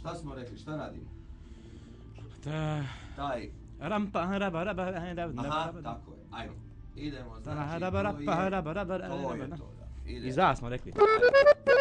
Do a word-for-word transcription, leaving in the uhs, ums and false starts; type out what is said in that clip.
Šta smo rekli, šta radimo? Da. Taj... Rampa, raba, raba, Aha, tako je, ajmo. Idemo, znači, raba, raba, raba, raba, to je raba. to, da. I za smo rekli.